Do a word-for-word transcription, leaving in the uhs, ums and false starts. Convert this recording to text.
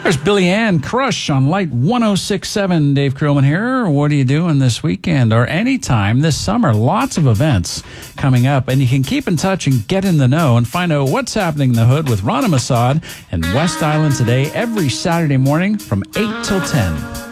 There's Billy Ann Crush on Light one oh six point seven. Dave Krillman here. What are you doing this weekend or anytime this summer? Lots of events coming up, and you can keep in touch and get in the know and find out what's happening in the hood with Rana Masad and West Island Today every Saturday morning from eight till ten.